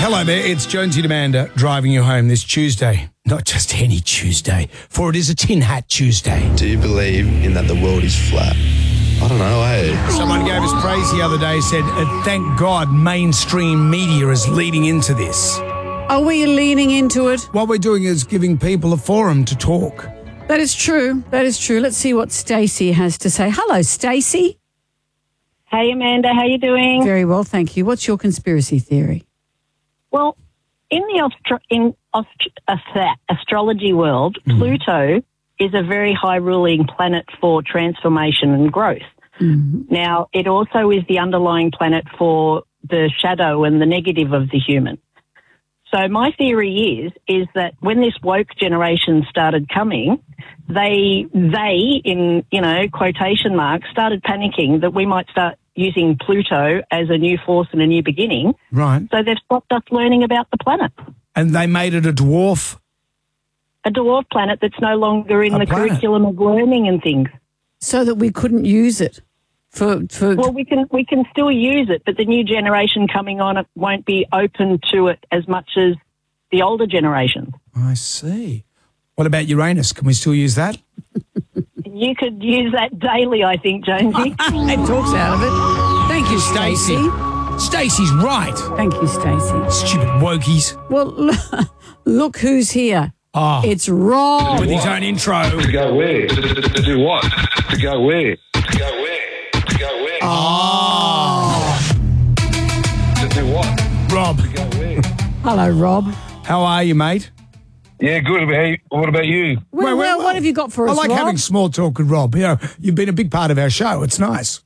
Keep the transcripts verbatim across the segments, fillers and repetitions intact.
Hello there, it's Jonesy and Amanda driving you home this Tuesday. Not just any Tuesday, for it is a Tin Hat Tuesday. Do you believe in that the world is flat? I don't know, eh? Someone gave us praise the other day, said, uh, thank God mainstream media is leading into this. Are we leaning into it? What we're doing is giving people a forum to talk. That is true. That is true. Let's see what Stacey has to say. Hello, Stacey. Hey, Amanda. How you doing? Very well, thank you. What's your conspiracy theory? Well, in the Austro- in Aust- uh, astrology world, mm. Pluto is a very high-ruling planet for transformation and growth. Mm. Now, it also is the underlying planet for the shadow and the negative of the human. So my theory is is that when this woke generation started coming, they they in you know quotation marks started panicking that we might start using Pluto as a new force and a new beginning. Right. So they've stopped us learning about the planet. And they made it a dwarf. A dwarf planet that's no longer in a the planet. curriculum of learning and things. So that we couldn't use it. For, for well, we can we can still use it, but the new generation coming on it won't be open to it as much as the older generation. I see. What about Uranus? Can we still use that? You could use that daily, I think, Jonesy. It talks out of it. Thank you, Stacey. Stacey's right. Thank you, Stacey. Stupid wokies. Well, look who's here. Oh. It's Rob. With his own intro. To go where? To, to, to do what? To go where? To go where? To go where? Oh. To do what? Rob. To go where? Hello, Rob. How are you, mate? Yeah, good. What about you? Well, well, well, what have you got for us, I like Rob? having small talk with Rob. You know, you've been a big part of our show. It's nice.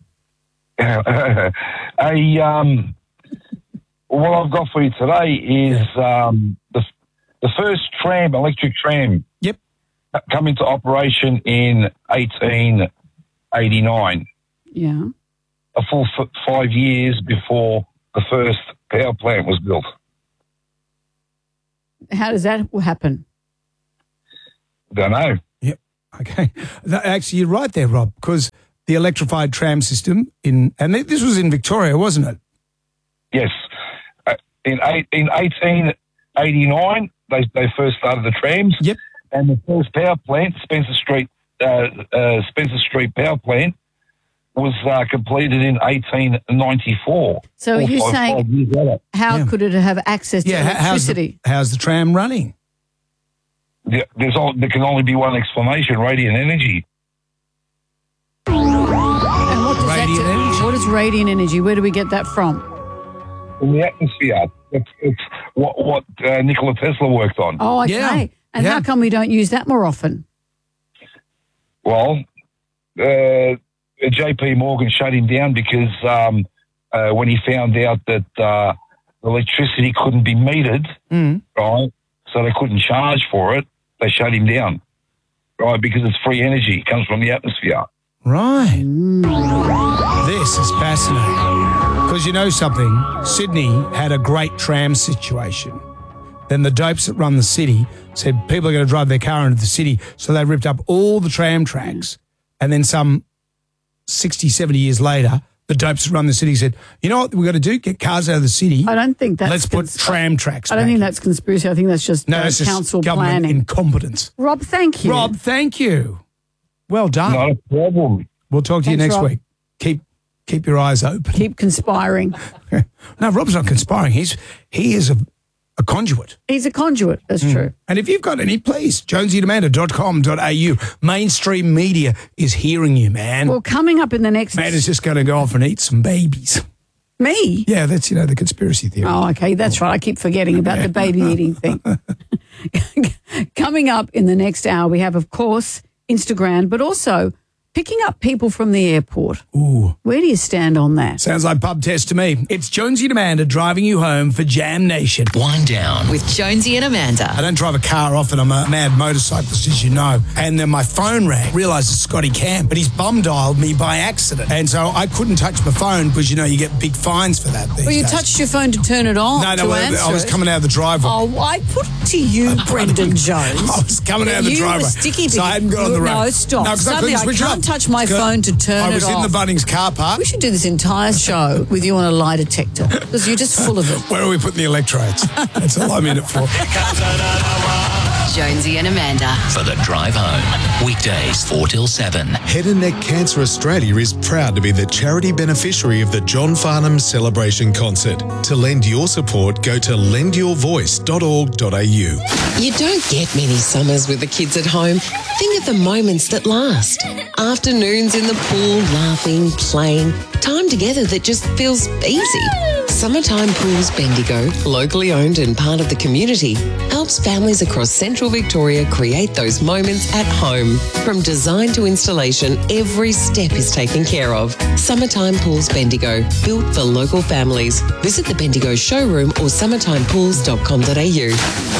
a, um, what I've got for you today is um, the the first tram, electric tram. Yep. Come into operation in eighteen eighty-nine. Yeah. A full f- five years before the first power plant was built. How does that happen? Don't know. Yep. Okay. Actually, you're right there, Rob, because the electrified tram system in, and this was in Victoria, wasn't it? Yes. Uh, in eight, in eighteen eighty-nine, they they first started the trams. Yep. And the first power plant, Spencer Street, uh, uh, Spencer Street Power Plant, was uh, completed in eighteen ninety-four. So Four, you're five, saying, five years later. how Yeah. could it have access to Yeah. How's electricity? the, how's the tram running? Yeah, there's all, there can only be one explanation: radiant energy. And what does Radiant that do? energy. What is radiant energy? Where do we get that from? In the atmosphere. It's, it's what what uh, Nikola Tesla worked on. Oh, okay. Yeah. And Yeah. how come we don't use that more often? Well, uh, J P Morgan shut him down because um, uh, when he found out that uh, electricity couldn't be metered, Mm. right, so they couldn't charge for it, they shut him down, right, because it's free energy. It comes from the atmosphere. Right. This is fascinating. Because you know something, Sydney had a great tram situation. Then the dopes that run the city said people are going to drive their car into the city, so they ripped up all the tram tracks. And then some sixty, seventy years later, the dopes that run the city said, you know what we've got to do? Get cars out of the city. I don't think that's... Let's put cons- tram tracks I don't back think in. that's conspiracy. I think that's just No, uh, it's just council government planning. incompetence. Rob, thank you. Rob, thank you. Well done. Not a problem. We'll talk to you Thanks, next Rob. week. Keep keep your eyes open. Keep conspiring. No, Rob's not conspiring. He's he is a, a conduit. He's a conduit. That's Mm. true. And if you've got any, please, jonesy and amanda dot com dot a u. Mainstream media is hearing you, man. Well, coming up in the next... Amanda's just going to go off and eat some babies. Me? Yeah, that's, you know, the conspiracy theory. Oh, okay. That's right. I keep forgetting about the baby eating thing. Coming up in the next hour, we have, of course, Instagram, but also picking up people from the airport. Ooh. Where do you stand on that? Sounds like pub test to me. It's Jonesy and Amanda driving you home for Jam Nation. Wind down with Jonesy and Amanda. I don't drive a car often. I'm a mad motorcyclist, as you know. And then my phone rang. Realised it's Scotty Cam, but he's bum dialed me by accident. And so I couldn't touch my phone because, you know, you get big fines for that these Well, you days. touched your phone to turn it on. No, no, to well, answer I was it. coming out of the driveway. Oh, I put to you, Brendan Jones. I was coming out of the you driveway. were sticky so I hadn't got on the road. No, stop. No, 'cause Suddenly I, couldn't switch can't it touch my Good. phone to turn I was it in off. the Bunnings car park. We should do this entire show with you on a lie detector because you're just full of it. Where are we putting the electrodes? That's all I'm in it for. Jonesy and Amanda. For the drive home. Weekdays four till seven. Head and Neck Cancer Australia is proud to be the charity beneficiary of the John Farnham Celebration Concert. To lend your support, go to lend your voice dot org dot a u. You don't get many summers with the kids at home. Think of the moments that last. Afternoons in the pool, laughing, playing. Time together that just feels easy. Summertime Pools Bendigo, locally owned and part of the community, helps families across central Victoria create those moments at home. From design to installation, every step is taken care of. Summertime Pools Bendigo, built for local families. Visit the Bendigo showroom or summertime pools dot com dot a u.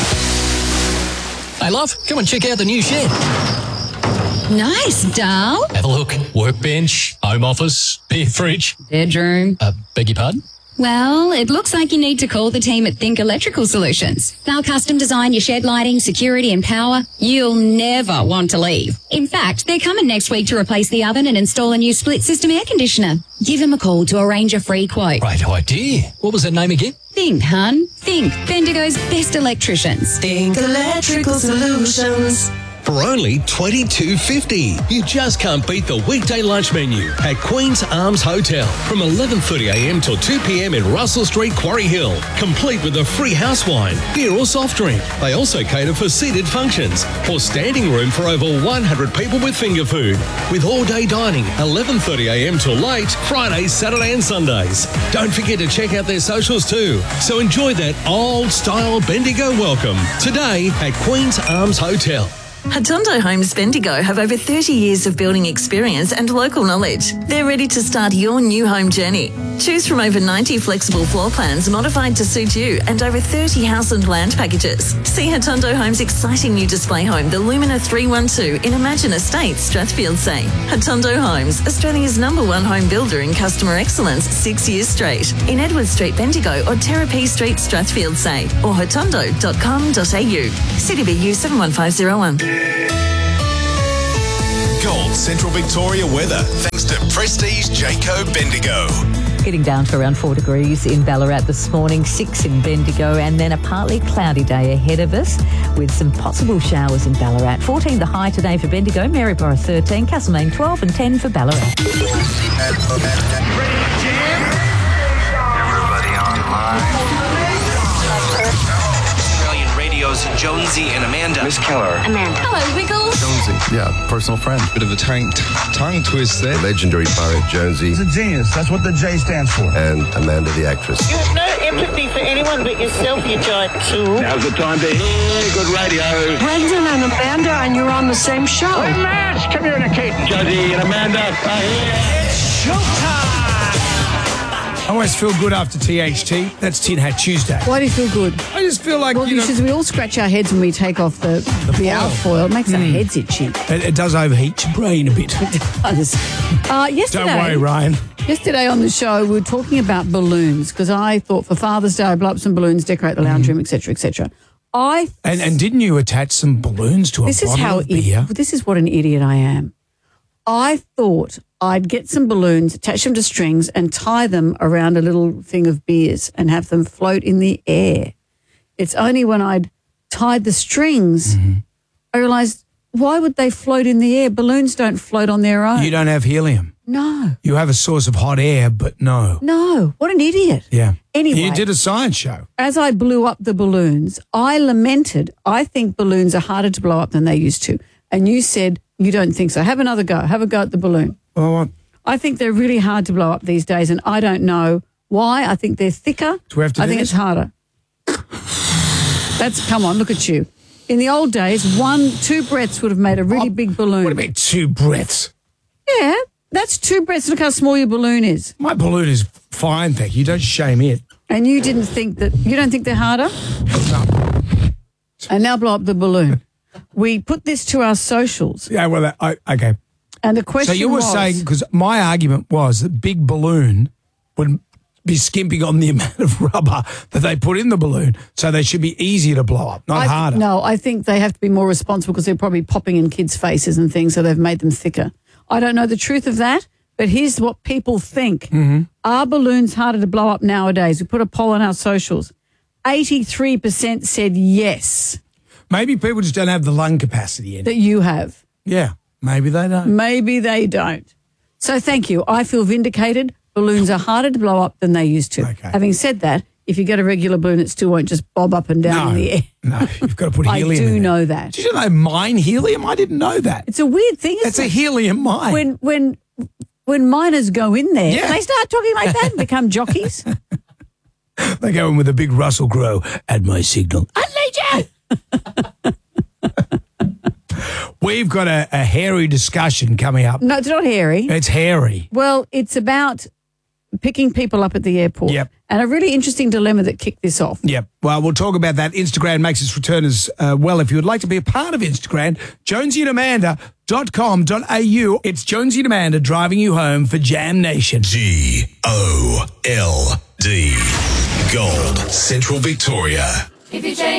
Hey, love, come and check out the new shed. Nice, doll. Have a look. Workbench, home office, beer fridge. Bedroom. Uh, beg your pardon? Well, it looks like you need to call the team at Think Electrical Solutions. They'll custom design your shed lighting, security and power. You'll never want to leave. In fact, they're coming next week to replace the oven and install a new split system air conditioner. Give them a call to arrange a free quote. Great idea. What was that name again? Think, hun. Think. Bendigo's best electricians. Think Electrical Solutions. For only twenty-two fifty. You just can't beat the weekday lunch menu at Queen's Arms Hotel from eleven thirty a m till two p m in Russell Street, Quarry Hill, complete with a free house wine, beer or soft drink. They also cater for seated functions or standing room for over one hundred people with finger food. With all-day dining, eleven thirty a m till late, Fridays, Saturday and Sundays. Don't forget to check out their socials too. So enjoy that old-style Bendigo welcome today at Queen's Arms Hotel. Hatondo Homes Bendigo have over thirty years of building experience and local knowledge. They're ready to start your new home journey. Choose from over ninety flexible floor plans modified to suit you and over thirty house and land packages. See Hatondo Homes' exciting new display home, the Lumina three one two in Imagine Estates, Strathfield Say. Hatondo Homes, Australia's number one home builder in customer excellence six years straight. In Edward Street, Bendigo or Terrapee Street, Strathfield Say or hatondo dot com dot a u. C D B U seven one five zero one. Gold Central Victoria weather thanks to Prestige Jayco Bendigo. Getting down to around four degrees in Ballarat this morning, six in Bendigo, and then a partly cloudy day ahead of us with some possible showers in Ballarat. fourteen the high today for Bendigo, Maryborough thirteen, Castlemaine twelve and ten for Ballarat. Everybody online. Jonesy and Amanda. Miss Keller. Amanda. Hello, Wiggles. Jonesy. Yeah, personal friend. Bit of a tongue, tongue twist there. Legendary pirate Jonesy. He's a genius. That's what the J stands for. And Amanda the actress. You have no empathy for anyone but yourself, you giant tool. Now's the time to hear good radio. Brendan and Amanda, and you're on the same show. We're matched. Communicate. Jonesy and Amanda are here. It's showtime. I always feel good after T H T. That's Tin Hat Tuesday. Why do you feel good? I just feel like, well, you know, because we all scratch our heads when we take off the, the, the alfoil. It makes mm. our heads itchy. It, it does overheat your brain a bit. It does. Uh, yesterday, Don't worry, Ryan. Yesterday on the show, we were talking about balloons because I thought for Father's Day, I'd blow up some balloons, decorate the lounge mm. room, et cetera, et cetera. I th- and, and didn't you attach some balloons to a this bottle is how of beer? It, this is what an idiot I am. I thought I'd get some balloons, attach them to strings and tie them around a little thing of beers and have them float in the air. It's only when I'd tied the strings, mm-hmm. I realised, why would they float in the air? Balloons don't float on their own. You don't have helium. No. You have a source of hot air, but no. No. What an idiot. Yeah. Anyway. You did a science show. As I blew up the balloons, I lamented, I think balloons are harder to blow up than they used to. And you said, you don't think so. Have another go. Have a go at the balloon. Well, what? I think they're really hard to blow up these days, and I don't know why. I think they're thicker. Do we have to I do think this? it's harder. That's, come on, look at you. In the old days, one, two breaths would have made a really oh, big balloon. What about two breaths? Yeah, that's two breaths. Look how small your balloon is. My balloon is fine, thank you. Don't shame it. And you didn't think that, you don't think they're harder? No. And now blow up the balloon. We put this to our socials. Yeah, well, I, okay. And the question So you were was, saying, because my argument was that big balloon would be skimping on the amount of rubber that they put in the balloon, so they should be easier to blow up, not I, harder. No, I think they have to be more responsible because they're probably popping in kids' faces and things, so they've made them thicker. I don't know the truth of that, but here's what people think. Mm-hmm. Are balloons harder to blow up nowadays? We put a poll on our socials. eighty-three percent said yes. Maybe people just don't have the lung capacity in it. That you have. Yeah, maybe they don't. Maybe they don't. So thank you. I feel vindicated. Balloons are harder to blow up than they used to. Okay. Having said that, if you get a regular balloon, it still won't just bob up and down No, in the air. no, you've got to put I helium do in it. know that. Did you know mine helium? I didn't know that. It's a weird thing, isn't That's it? a helium mine. When, when, when miners go in there, Yeah. they start talking like that and become jockeys. They go in with a big Russell Crowe at my signal. Unleash it! We've got a, a hairy discussion coming up. No, it's not hairy. It's hairy. Well, it's about picking people up at the airport. Yep. And a really interesting dilemma that kicked this off. Yep. Well, we'll talk about that. Instagram makes its return as uh, well. If you would like to be a part of Instagram, jonesy and amanda dot com dot a u. It's Jonesy and Amanda driving you home for Jam Nation. G O L D. Gold. Central Victoria. If you change